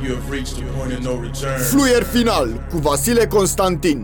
You have reached the point of no return. Fluier final cu Vasile Constantin.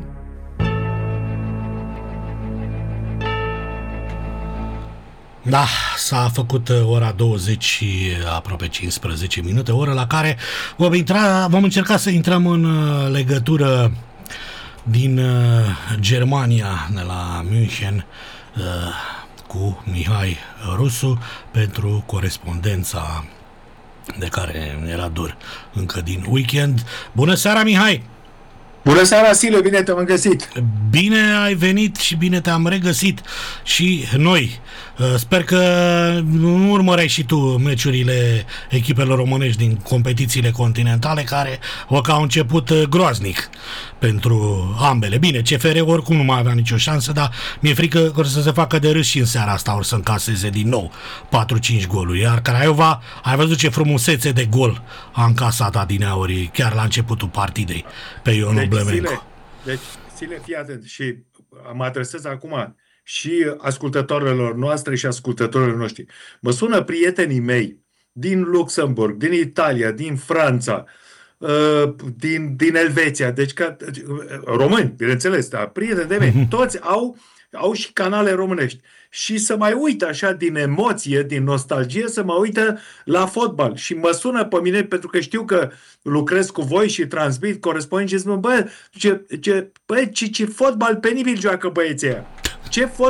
Da, s-a făcut ora 20 și aproape 15 minute, oră la care vom încerca să intrăm în legătură din Germania, de la München, cu Mihai Rusu pentru corespondența de care era dor încă din weekend. Bună seara, Mihai! Bună seara, Silviu, bine te-am găsit! Bine ai venit și bine te-am regăsit și noi. Sper că nu urmăreai și tu meciurile echipelor românești din competițiile continentale, care au început groaznic pentru ambele. Bine, CFR oricum nu mai avea nicio șansă, dar mi-e frică că o să se facă de râs și în seara asta, or să încaseze din nou 4-5 goluri. Iar Craiova, ai văzut ce frumusețe de gol a încasat adineauri chiar la începutul partidei pe Ionu Blemenco. Deci, Sile, fii atent și mă adresez acum și ascultătorilor noastre și ascultătorilor noștri. Mă sună prietenii mei din Luxemburg, din Italia, din Franța, din Elveția, deci români, bineînțeles, dar prieteni de mei, toți au și canale românești. Și să mai uită așa din emoție, din nostalgie, să mă uită la fotbal. Și mă sună pe mine pentru că știu că lucrez cu voi și transmit, corespond și spun, ce fotbal penibil joacă băieții ăia. Ce